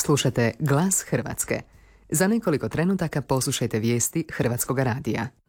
Slušate Glas Hrvatske. Za nekoliko trenutaka poslušajte vijesti Hrvatskog radija.